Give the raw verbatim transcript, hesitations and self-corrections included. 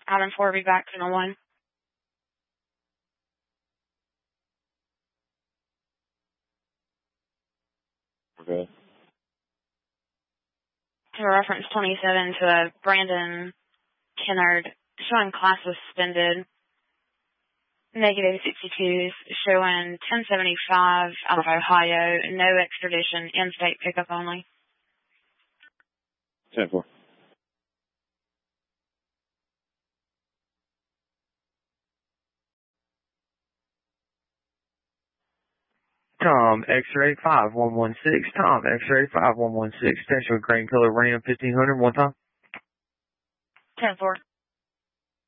Item four, be back to the one. Okay. To reference twenty-seven to a Brandon Kennard showing class suspended. Negative sixty-twos showing ten seventy-five out of Ohio. No extradition. In-state pickup only. ten four. Tom, X-ray five one one six. Tom, X-ray five one one six. Central Green Color Ram fifteen hundred. One time. ten four.